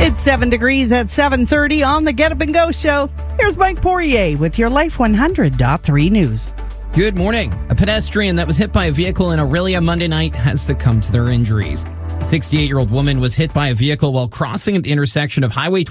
It's 7 degrees at 7:30 on the Get Up and Go show. Here's Mike Poirier with your Life 100.3 news. Good morning. A pedestrian that was hit by a vehicle in Orillia Monday night has succumbed to their injuries. A 68-year-old woman was hit by a vehicle while crossing at the intersection of Highway